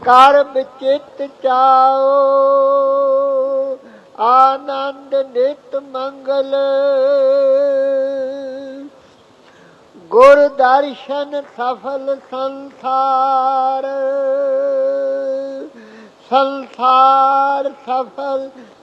ਕਰ ਬਿਚਿਤ ਚਾਓ ਆਨੰਦ ਨਿਤ ਮੰਗਲ ਗੁਰ ਦਰਸ਼ਨ ਸਫਲ ਸੰਸਾਰ ਸੰਸਾਰ ਸਫਲ